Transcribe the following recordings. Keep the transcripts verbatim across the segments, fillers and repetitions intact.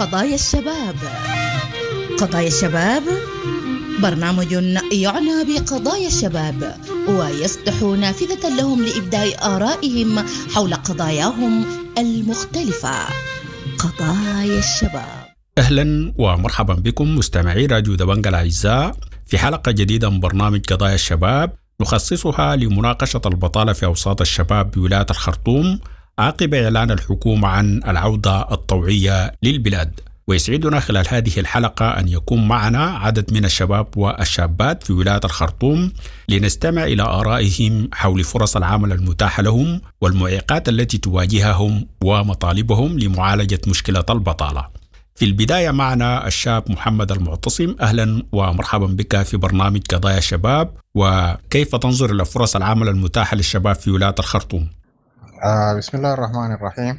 قضايا الشباب. قضايا الشباب برنامج يعنى بقضايا الشباب ويفتح نافذة لهم لإبداء آرائهم حول قضاياهم المختلفة. قضايا الشباب. أهلا ومرحبا بكم مستمعي راديو دبنجة الأعزاء في حلقة جديدة من برنامج قضايا الشباب نخصصها لمناقشة البطالة في أوساط الشباب بولاية الخرطوم عقب إعلان الحكومة عن العودة الطوعية للبلاد. ويسعدنا خلال هذه الحلقة أن يكون معنا عدد من الشباب والشابات في ولاية الخرطوم لنستمع إلى آرائهم حول فرص العمل المتاحة لهم والمعيقات التي تواجههم ومطالبهم لمعالجة مشكلة البطالة. في البداية معنا الشاب محمد المعتصم. أهلا ومرحبا بك في برنامج قضايا الشباب، وكيف تنظر إلى فرص العمل المتاحة للشباب في ولاية الخرطوم؟ آه بسم الله الرحمن الرحيم.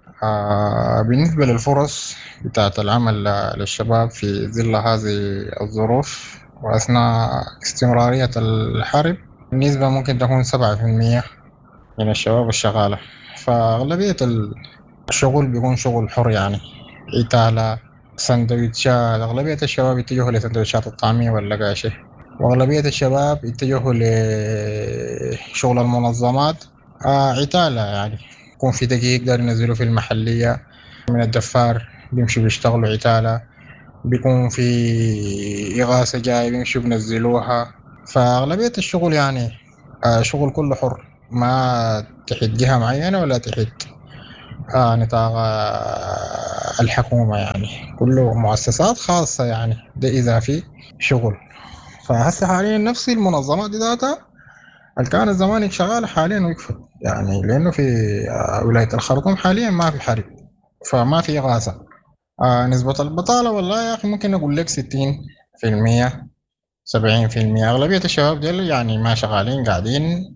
آه بالنسبة للفرص بتاعة العمل للشباب في ظل هذه الظروف وأثناء استمرارية الحرب، النسبة ممكن تكون سبعة في المية من الشباب الشغالة. فأغلبية الشغل بيكون شغل حر، يعني عتالة، سندويتشات. أغلبية الشباب يتجهوا لسندويتشات الطعمية واللقاشة، وأغلبية الشباب يتجهوا لشغل المنظمات. آه عتالة، يعني يكون في دقيق يقدر ينزلوا في المحلية من الدفار، بيمشوا بيشتغلوا عتالة. بيكون في إغاثة جاي بيمشوا بينزلوها. فأغلبية الشغل يعني آه شغل كله حر، ما تحت جهة معينة ولا تحت آه نطاق آه الحكومة، يعني كله مؤسسات خاصة، يعني ده إذا في شغل. فهسه حاليا نفس المنظمات دي ذاتها اللي كانت زمان شغالة حاليا وقفت، يعني لأنه في ولاية الخرطوم حاليا ما في حرب، فما في إغاثة. آه نسبة البطالة والله يا أخي ممكن أقول لك ستين في المية سبعين في المية. أغلبية الشباب ديل يعني ما شغالين، قاعدين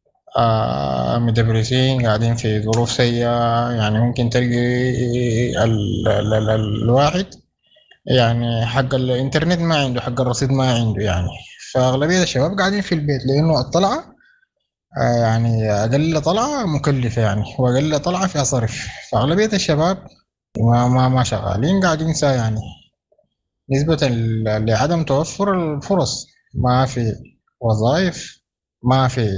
آه مدبرسين، قاعدين في ظروف سيئة. يعني ممكن تلقي ال ال ال الواحد يعني حق الإنترنت ما عنده، حق الرصيد ما عنده يعني. فأغلبية الشباب قاعدين في البيت لأنه الطلعة آه يعني أقل طلعة مكلفة، يعني وأقل طلعة فيها صرف. فأغلبية الشباب ما ما ما شغالين، قاعدين سا يعني نسبة لعدم توفر الفرص. ما في وظائف، ما في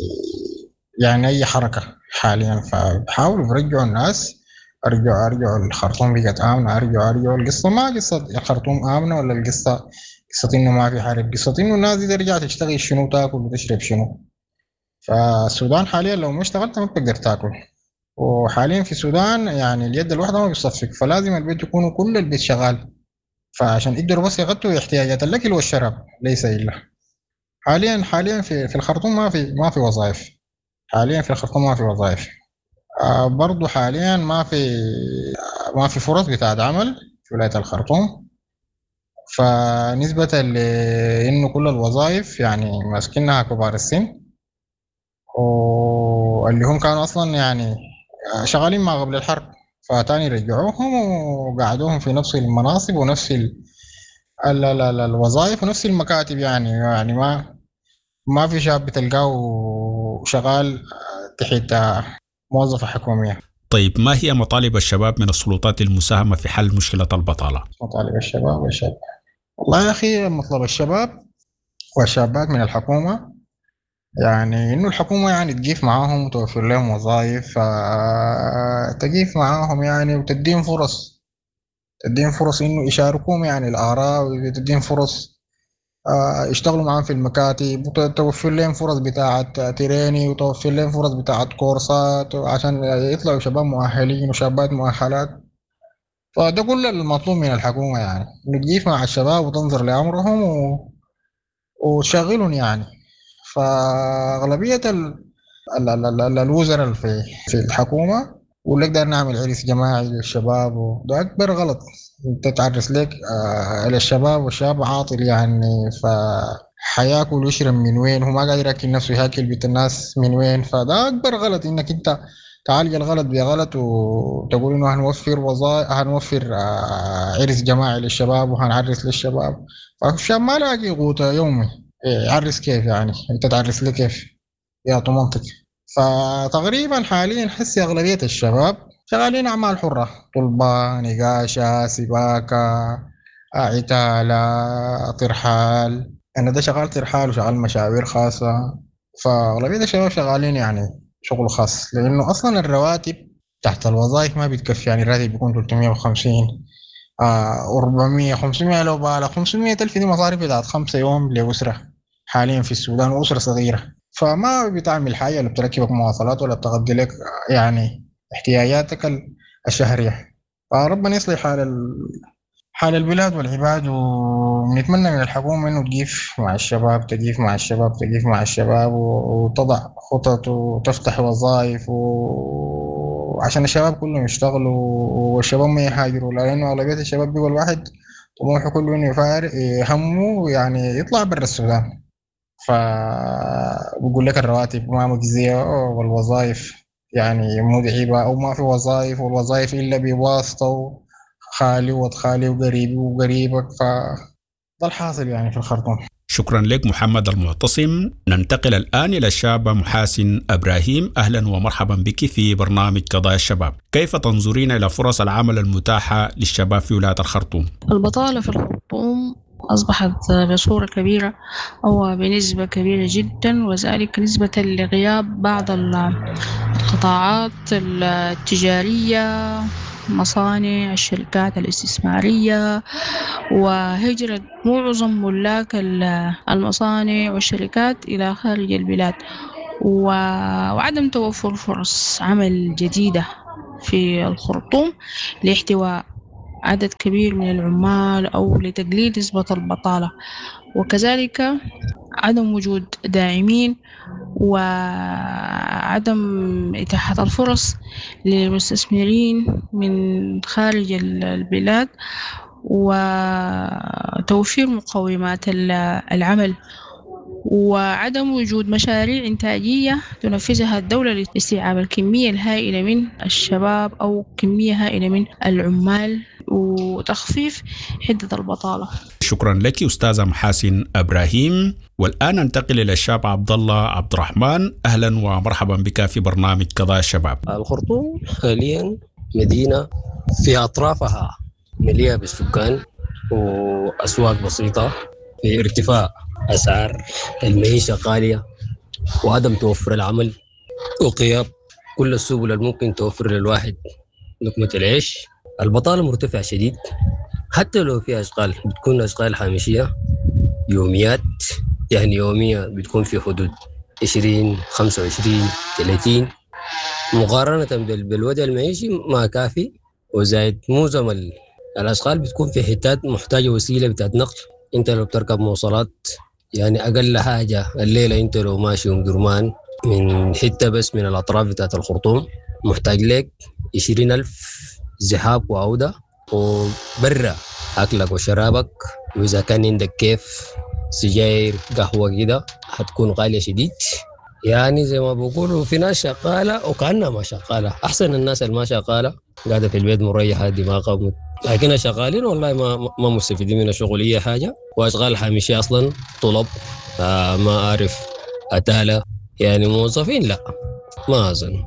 يعني أي حركة حاليا. فبحاولوا برجعوا الناس، أرجعوا أرجعوا الخرطوم بقت آمنة، أرجعوا أرجعوا القصة ما قصة الخرطوم آمنة، ولا القصة قصة إنه ما في حرب، قصة إنه الناس دي ترجع تشتغل شنو، تاكل وتشرب شنو. فالسودان حاليا لو ما اشتغلت ما بتقدر تاكل. وحاليا في السودان يعني اليد الواحدة ما بيصفق، فلازم البيت يكونوا كل البيت شغال، فعشان يقدروا بس يغطوا احتياجات الأكل والشراب ليس إلا. حاليا حاليا في في الخرطوم ما في ما في وظائف. حاليا في الخرطوم ما في وظائف. آه برضو حاليا ما في آه ما في فرص بتاعت عمل في ولاية الخرطوم. فنسبة لإنه كل الوظائف يعني ماسكينها كبار السن، واللي هم كانوا أصلا يعني شغالين ما قبل الحرب، فتاني رجعوهم وقعدوهم في نفس المناصب ونفس ال ال ال ال الوظائف ونفس المكاتب. يعني يعني ما ما في شاب بتلقاه شغال تحت موظفة حكومية. طيب، ما هي مطالب الشباب من السلطات المساهمة في حل مشكلة البطالة؟ مطالب الشباب والشباب والله يا أخي، مطلب الشباب والشابات من الحكومة يعني إنه الحكومة يعني تقيف معاهم وتوفر لهم وظائف، تقيف معاهم يعني وتدين فرص، تدين فرص إنه يشاركوهم يعني الآراء، وتدين فرص يشتغلوا معاهم في المكاتب، وتوفر لهم فرص بتاعة تريني، وتوفر لهم فرص بتاعة كورسات عشان يطلعوا شباب مؤهلين وشابات مؤهلات. فده كل المطلوب من الحكومة، يعني إنه تقيف مع الشباب وتنظر لأمرهم و... وتشغلهم يعني. فأغلبية ال... ال... ال... ال... الوزراء في في الحكومة ونقدر نعمل عرس جماعي للشباب، وده أكبر غلط. أنت تعرس لك آه للشباب، والشاب عاطل يعني، فحياكل ويشرب من وين؟ هو ما قادر ياكل نفسه، ياكل بيت الناس من وين؟ فده أكبر غلط، إنك أنت تعالج الغلط بغلط وتقول إنه هنوفر وظائف، هنوفر آه عرس جماعي للشباب وهنعرس للشباب. فالشاب ما لاقي قوته يومي، يعرس كيف يعني؟ أنت تعرس لي كيف؟ يا منطق. فتقريبا حاليا حسي أغلبية الشباب شغالين أعمال حرة، طلبة، نقاشة، سباكة، عتالة، ترحال. أنا ده شغال ترحال وشغال مشاوير خاصة. فأغلبية الشباب شغالين يعني شغل خاص، لأنه أصلا الرواتب تحت الوظائف ما بتكفي. يعني الراتب بيكون ثلاثمية وخمسين آه أربعمية خمسمية، لو بالغ خمسمية ألف دي مصاريف بتاعت خمسة يوم لأسرة حاليا في السودان، وأسرة صغيرة. فما بتعمل حاجة، ولا بتركبك مواصلات، ولا بتغطي لك يعني احتياجاتك الشهرية. فربنا يصلح حال ال... حال البلاد والعباد. ونتمنى من الحكومة إنه تجيف مع الشباب، تجيف مع الشباب، تجيف مع الشباب، وتضع خطط وتفتح وظائف و... عشان الشباب كلهم يشتغلوا، والشباب ما يهاجروا، لأنه أغلبية الشباب بيقول واحد طموحه كله إنه يفارق همه يعني يطلع برا السودان. فبقول لك الرواتب ما مجزية، والوظائف يعني متعبة، أو ما في وظائف، والوظائف إلا بواسطة، خالي وخالي وقريبي وقريبك. فده الحاصل يعني في الخرطوم. شكرا لك محمد المعتصم. ننتقل الآن إلى الشابة محاسن إبراهيم. أهلا ومرحبا بك في برنامج قضايا الشباب. كيف تنظرين إلى فرص العمل المتاحة للشباب في ولاية الخرطوم؟ البطالة في الخرطوم أصبحت بصورة كبيرة أو بنسبة كبيرة جدا، وذلك نسبة لغياب بعض القطاعات التجارية، مصانع، الشركات الاستثمارية، وهجرة معظم ملاك المصانع والشركات إلى خارج البلاد، وعدم توفر فرص عمل جديدة في الخرطوم لاحتواء عدد كبير من العمال أو لتقليل نسبة البطالة، وكذلك عدم وجود داعمين وعدم إتاحة الفرص للمستثمرين من خارج البلاد، وتوفير مقومات العمل، وعدم وجود مشاريع إنتاجية تنفذها الدولة لاستيعاب الكمية الهائلة من الشباب أو كمية هائلة من العمال، وتخفيف حدة البطالة. شكرا لك أستاذة محاسن إبراهيم. والآن ننتقل إلى الشاب عبد الله عبد الرحمن. أهلا ومرحبا بك في برنامج قضايا الشباب. الخرطوم حاليا مدينة في أطرافها مليئة بالسكان وأسواق بسيطة، في ارتفاع أسعار المعيشة غالية، وعدم توفر العمل، وغياب كل السبل الممكن توفر للواحد لقمة العيش. البطالة مرتفعة شديد، حتى لو في أشغال بتكون أشغال هامشية يوميات، يعني يومية بتكون في حدود عشرين خمسة وعشرين ثلاثين، مقارنة بالوضع المعيشي ما كافي. وزايد معظم الأشغال بتكون في حتات محتاجة وسيلة بتاعت نقل. انت لو بتركب مواصلات يعني أقل حاجة الليلة انت لو ماشي يوم درمان من حتة بس من الأطراف بتاعت الخرطوم محتاج لك عشرين ألف زحاب وعودة، وبرا أكلك وشرابك، وإذا كان عندك كيف سجاير قهوة كده هتكون غالية شديد. يعني زي ما بقولوا في ناس شغالة وكأنها ما شغالة. أحسن الناس اللي ما شغالة قاعدة في البيت مريحة دماغها، لكن شغالين والله ما ما مستفيدين من الشغل أي حاجة، وأشغال حامشية أصلا طلب آه ما أعرف أتالة، يعني موظفين لا ما أظن.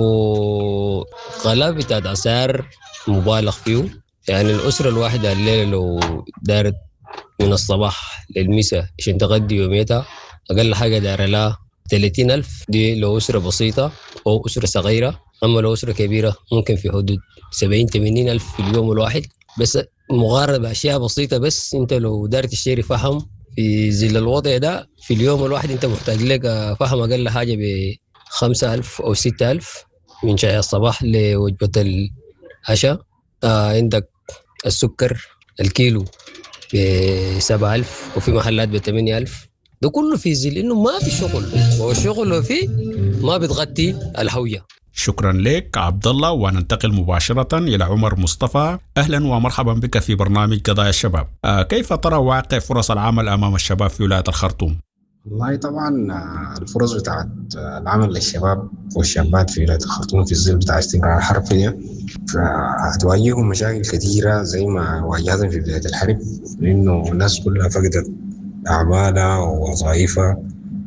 وغلاء بتاعت أسعار مبالغ فيه، يعني الأسرة الواحدة الليلة لو دارت من الصباح للمساء عشان تغدي يوميتها أقل حاجة دار لها ثلاثين ألف، دي لو أسرة بسيطة أو أسرة صغيرة. أما لو أسرة كبيرة ممكن في حدود سبعين ثمانين ألف في اليوم الواحد، بس مقارنة بأشياء بسيطة. بس أنت لو دارت تشتري فحم في ظل الوضع ده في اليوم الواحد أنت محتاج لك فحم أقل حاجة بخمسة ألف أو ستة ألف من شاي الصباح لوجبة العشاء. آه عندك السكر الكيلو بسبعة ألف، وفي محلات بثمانية ألف. ده كله في ظل إنه ما في شغل، والشغل لو فيه ما بتغطي الهوية. شكرا لك عبد الله. وننتقل مباشرة إلى عمر مصطفى. أهلا ومرحبا بك في برنامج قضايا الشباب. آه كيف ترى واقع فرص العمل أمام الشباب في ولاية الخرطوم؟ والله طبعا الفرص بتاعت العمل للشباب والشابات في ولاية الخرطوم في الظل بتاع استمرار الحرب فيها، فهتواجههم مشاكل كثيرة زي ما واجهتهم في بداية الحرب، لأنه الناس كلها فقدت أعمالها ووظائفها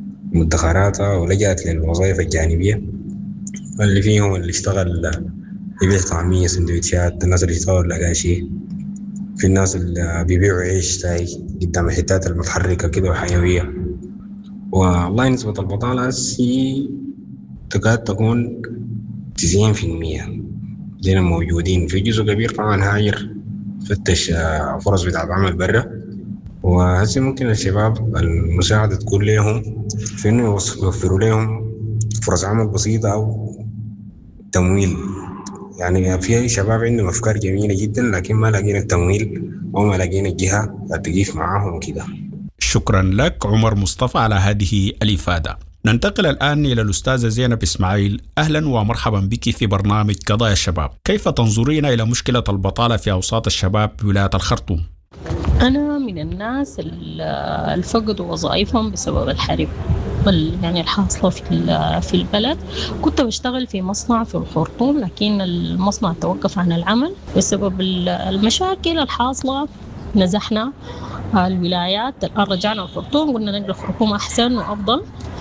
ومدخراتها ولجأت للوظائف الجانبية، اللي فيهم اللي اشتغل يبيع طعمية سندوتشات، الناس اللي يطور لقاشي، في الناس اللي بيبيعوا عيش تاي قدام الحتات المتحركة كده وحيوية. والله نسبة البطالة هي تكاد تكون تسعين في المية دينا موجودين. في جزء كبير طبعا هاجر فتش فرص بتاع عمل برا، وهسه ممكن الشباب المساعدة تكون لهم في إنه يوفروا لهم فرص عمل بسيطة أو تمويل. يعني في شباب عندهم أفكار جميلة جدا لكن ما لاقين التمويل وما لاقين الجهة تقيف معاهم كده. شكرا لك عمر مصطفى على هذه الإفادة. ننتقل الآن إلى الأستاذة زينب إسماعيل. أهلا ومرحبا بك في برنامج قضايا الشباب. كيف تنظرين إلى مشكلة البطالة في أوساط الشباب بولاية الخرطوم؟ أنا من الناس اللي فقدوا وظائفهم بسبب الحرب يعني الحاصلة في في البلد. كنت بشتغل في مصنع في الخرطوم، لكن المصنع توقف عن العمل بسبب المشاكل الحاصلة. نزحنا الولايات، الآن رجعنا الخرطوم، قلنا نقل الخرطوم أحسن وأفضل،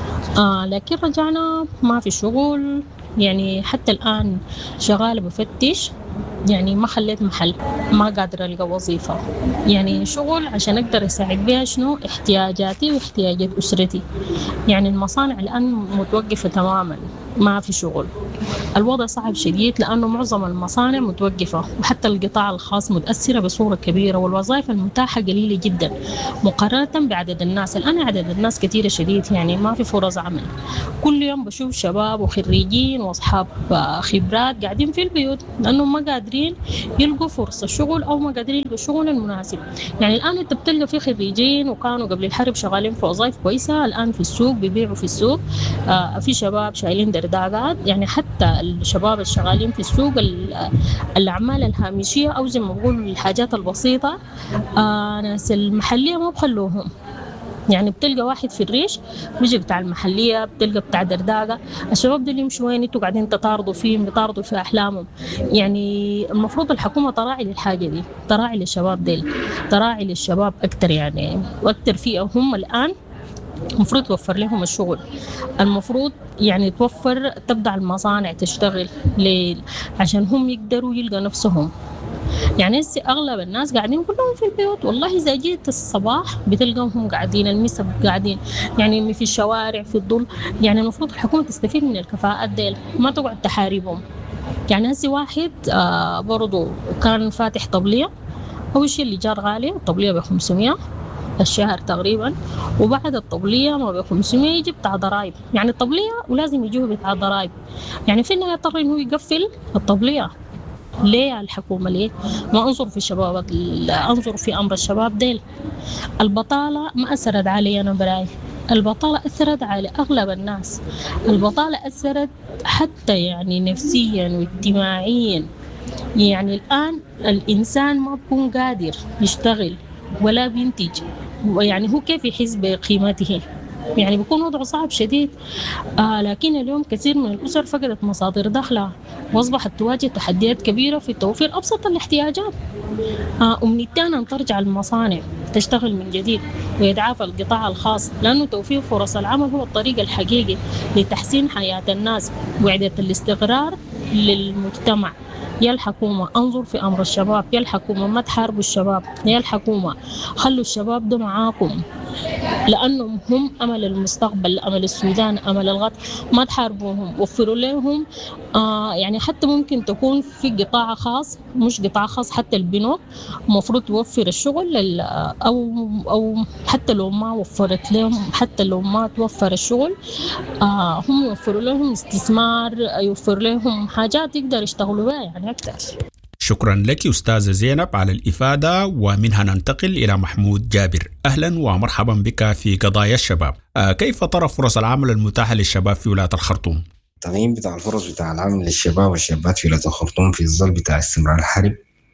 آه لكن رجعنا ما في شغل. يعني حتى الآن شغالة بفتش، يعني ما خليت محل، ما قادرة ألقى وظيفة يعني شغل عشان أقدر أساعد بها شنو احتياجاتي واحتياجات أسرتي. يعني المصانع الآن متوقفة تماما، ما في شغل. الوضع صعب شديد لأنه معظم المصانع متوقفة، وحتى القطاع الخاص متأثرة بصورة كبيرة، والوظائف المتاحة قليلة جدا مقارنة بعدد الناس. الآن عدد الناس كثيرة شديد، يعني ما في فرص عمل. كل يوم بشوف شباب وخريجين وأصحاب خبرات قاعدين في البيوت لأنهم ما قادرين يلقوا فرصة شغل أو ما قادرين يلقوا شغل المناسب. يعني الآن أنت بتلقى في خريجين وكانوا قبل الحرب شغالين في وظائف كويسة، الآن في السوق بيبيعوا في السوق. آه في شباب شايلين درداقات، يعني حتى الشباب الشغالين في السوق الأعمال الهامشية أو زي ما بقول الحاجات البسيطة، آه ناس المحلية ما بخلوهم. يعني بتلقى واحد في الريش بيجي بتاع المحلية، بتلقى بتاع درداقة. الشباب دول يمشوا وين؟ انتوا قاعدين تطاردوا فيهم، بيطاردوا في أحلامهم. يعني المفروض الحكومة تراعي للحاجة دي، تراعي للشباب ديل، تراعي للشباب أكتر يعني وأكتر فيه. هم الآن المفروض توفر لهم الشغل، المفروض يعني توفر تبدأ المصانع تشتغل ليل عشان هم يقدروا يلقى نفسهم. يعني أغلب الناس قاعدين كلهم في البيوت. والله إذا جيت الصباح بتلقاهم قاعدين، المسب قاعدين يعني في الشوارع في الظل. يعني المفروض الحكومة تستفيد من الكفاءات ديل، ما تقعد تحاربهم. يعني هسي واحد آه برضو كان فاتح طبلية، أول شيء اللي جار غالي الطبلية بخمسمية الشهر تقريبا، وبعد الطبلية ما بخمسمية يجي بتاع ضرائب. يعني الطبلية ولازم يجيه بتاع ضرائب. يعني في النهاية يضطر إنه يقفل الطبلية. ليه الحكومة ليه ما أنظر في الشباب، أنظر في أمر الشباب ديل؟ البطالة ما أثرت علي أنا براي، البطالة أثرت على أغلب الناس. البطالة أثرت حتى يعني نفسيا واجتماعيا. يعني الآن الإنسان ما بيكون قادر يشتغل ولا بينتج، يعني هو كيف يحس بقيمته؟ يعني بيكون وضعه صعب شديد. آه لكن اليوم كثير من الأسر فقدت مصادر دخلها وأصبحت تواجه تحديات كبيرة في توفير أبسط الاحتياجات. آه أمنيتنا أن ترجع المصانع تشتغل من جديد ويدعى القطاع الخاص، لأنه توفير فرص العمل هو الطريق الحقيقي لتحسين حياة الناس وإعادة الاستقرار للمجتمع. يا الحكومة انظر في أمر الشباب، يا الحكومة ما تحاربوا الشباب، يا الحكومة خلوا الشباب ده معاكم لأنهم هم أمل المستقبل، أمل السودان، أمل الغد. ما تحاربوهم، وفروا لهم. آه يعني حتى ممكن تكون في قطاع خاص، مش قطاع خاص، حتى البنوك مفروض توفر الشغل، أو أو حتى لو ما وفرت لهم، حتى لو ما توفر الشغل آه هم يوفروا لهم استثمار، يوفر لهم حاجات يقدر يشتغلوا بها يعني أكتر. شكرا لك أستاذة زينب على الإفادة. ومنها ننتقل إلى محمود جابر. أهلا ومرحبا بك في قضايا الشباب. آه كيف ترى فرص العمل المتاحة للشباب في ولاية الخرطوم؟ التقييم بتاع الفرص بتاع العمل للشباب والشابات في ولاية الخرطوم في الظل بتاع استمرار الحرب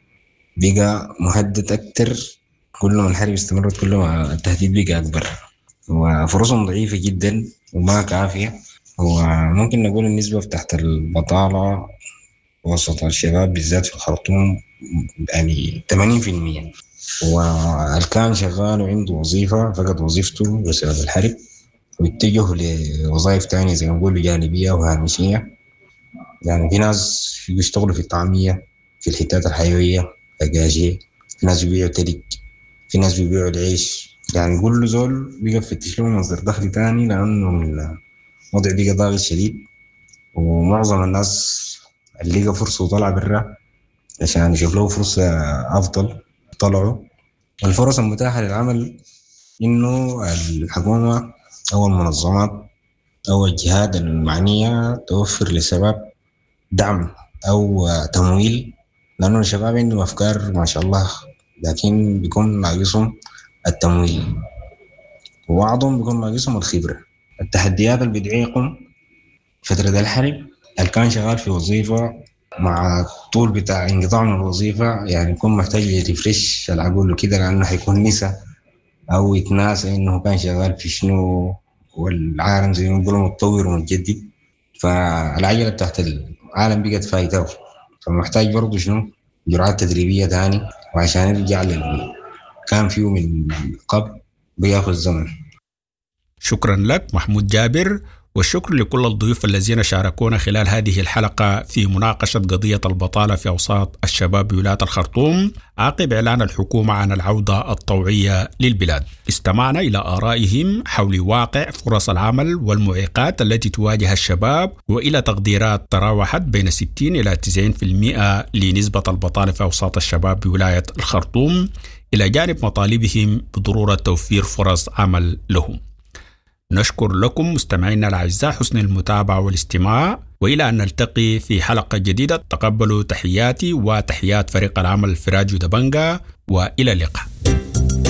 بقى مهدد أكتر. كل ما الحرب استمرت كل ما التهديد بقى أكبر، وفرصهم ضعيفة جدا وما كافية. وممكن نقول النسبة تحت البطالة وسط الشباب بالذات في الخرطوم يعني ثمانين بالمية، والكان شغال وعنده وظيفة فقد وظيفته بسبب الحرب واتجه لوظائف تانية زي ما نقول جانبية وهامشية. يعني في ناس بيشتغلوا في الطعمية، في الحتات الحيوية، دجاجية، في ناس بيبيعوا تلج، في ناس بيبيعوا العيش. يعني كل زول بيقى فتش له مصدر دخل تاني، لأنه الوضع بيقى ضاغط شديد، ومعظم الناس اللي لقى فرصة وطلع برا عشان يشوف له فرصة أفضل طلعوا. الفرص المتاحة للعمل إنه الحكومة أو المنظمات أو الجهات المعنية توفر للشباب دعم أو تمويل، لأنه الشباب عندهم أفكار ما شاء الله، لكن بيكون ناقصهم التمويل، وبعضهم بيكون ناقصهم الخبرة. التحديات اللي بتعيقهم فترة الحرب، اللي كان شغال في وظيفة مع الطول بتاع انقطاع من الوظيفة يعني يكون محتاج يرفرش العقول وكده، لأنه حيكون نسى أو يتناسى إنه كان شغال في شنو، والعالم زي ما بيقولوا متطور ومتجدد، فالعجلة تحت العالم بقت فايته، فمحتاج برضو شنو جرعات تدريبية تاني، وعشان يرجع لل كان فيه من قبل بياخذ زمن. شكرا لك محمود جابر، والشكر لكل الضيوف الذين شاركونا خلال هذه الحلقة في مناقشة قضية البطالة في أوساط الشباب بولاية الخرطوم عقب إعلان الحكومة عن العودة الطوعية للبلاد. استمعنا إلى آرائهم حول واقع فرص العمل والمعيقات التي تواجه الشباب، وإلى تقديرات تراوحت بين ستين إلى تسعين بالمئة لنسبة البطالة في أوساط الشباب بولاية الخرطوم، إلى جانب مطالبهم بضرورة توفير فرص عمل لهم. نشكر لكم مستمعينا الأعزاء حسن المتابعة والاستماع، وإلى أن نلتقي في حلقة جديدة. تقبلوا تحياتي وتحيات فريق العمل في راديو دبنجة، وإلى اللقاء.